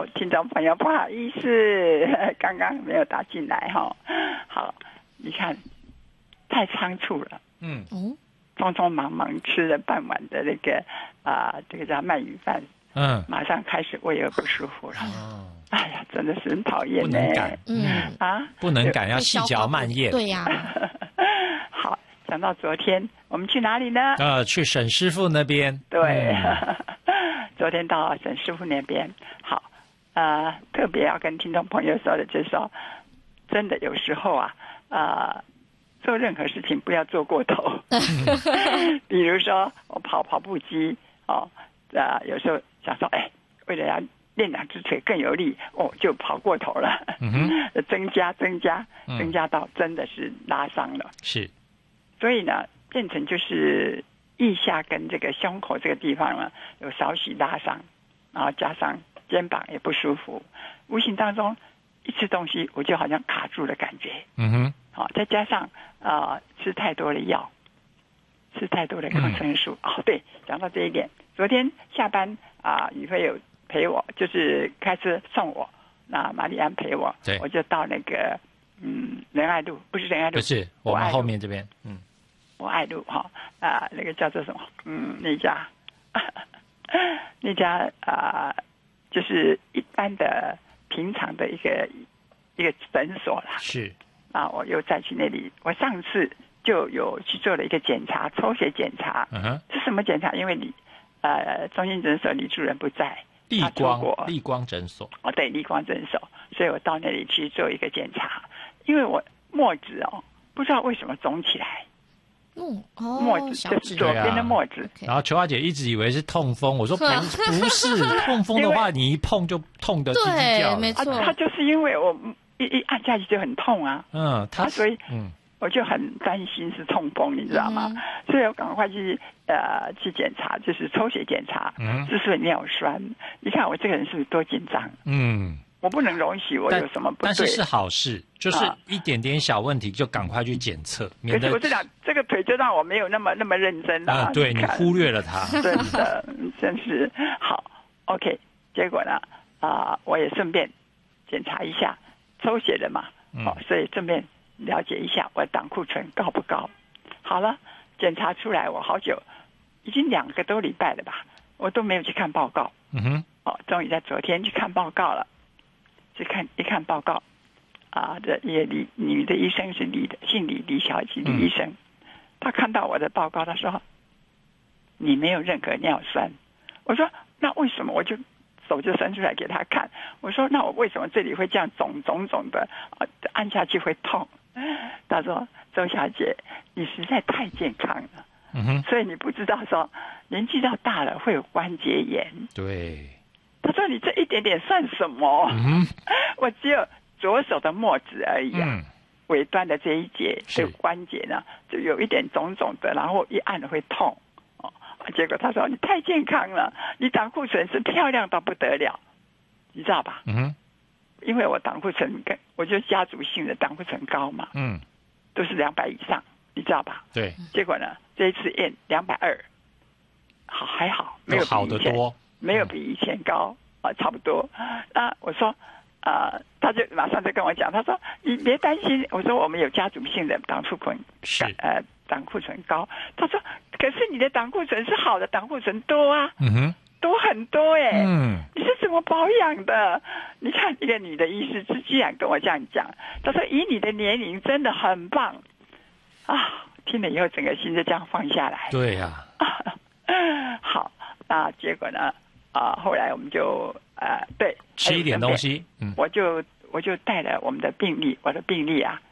听众朋友，不好意思，刚刚没有打进来哈。好，你看太仓促了，匆匆忙忙吃了半碗的那个这个叫鳗鱼饭，马上开始胃又不舒服了。哎呀，真的是很讨厌， 不能赶，不能赶，要细嚼慢咽。 对呀。 好，讲到昨天，我们去哪里呢？ 去沈师傅那边。 对，昨天到沈师傅那边。好，特别要跟听众朋友说的就是说，真的有时候做任何事情不要做过头。比如说我跑步机有时候想说，为了要练两只腿更有力，就跑过头了，增加到真的是拉伤了。 是， 所以呢，变成就是腋下跟这个胸口这个地方呢有少许拉伤，然后加上肩膀也不舒服，无形当中一吃东西我就好像卡住的感觉。再加上吃太多的药，吃太多的抗生素。对，讲到这一点，昨天下班宇飞有陪我，就是开车送我，那玛丽安陪我，我就到那个仁爱路，不是仁爱路， 不是我们后面这边， 我爱路那个叫做什么？那家那家就是一般的平常的一个诊所啦。 是我又再去那里，我上次就有去做了一个检查，抽血检查。是什么检查？因为中心诊所李主任不在。 立光诊所。 对，立光诊所，所以我到那里去做一个检查。因为我墨子不知道为什么肿起来。墨子就是左边的墨子。 然后邱华姐一直以为是痛风，我说不是，痛风的话你一碰就痛得叽叽叫。 对，没错。 他就是因为我一按下去就很痛啊。所以我就很担心是痛风，你知道吗？所以我赶快去检查，就是抽血检查，是不是尿酸？你看我这个人是不是多紧张？我不能容许我有什么不对。 但是好事，就是一点点小问题就赶快去检测， 可是我这个腿就让我没有那么认真了。 对，你忽略了它。 真的，真是好。OK， 结果呢我也顺便检查一下，抽血的嘛，所以顺便了解一下我的胆固醇高不高。好了，检查出来我好久，已经2个多礼拜了吧，我都没有去看报告。终于在昨天去看报告了。一看报告这女的医生是姓李小姐，李医生。她看到我的报告，她说你没有任何尿酸。我说那为什么？我就手就伸出来给她看，我说那我为什么这里会这样肿的按下去会痛？她说周小姐你实在太健康了，所以你不知道说年纪到大了会有关节炎。 对， 他说你这一点点算什么？我只有左手的末指而已尾端的这一节的关节呢就有一点肿的，然后一按了会痛。结果他说你太健康了，你胆固醇是漂亮到不得了，你知道吧？因为我胆固醇我就家族性的胆固醇高嘛，都是200以上，你知道吧？ 对。结果呢这一次验220，还好，没有比好得多。 没有比以前高差不多。那我说他就马上就跟我讲，他说你别担心。我说我们有家族性的胆固醇高。他说可是你的胆固醇是好的胆固醇多啊，多很多你是怎么保养的？你看一个女的医师居然跟我这样讲，他说以你的年龄真的很棒听了以后整个心就这样放下来。 对呀。 好，那结果呢后来我们就吃一点东西， 我就带了我的病历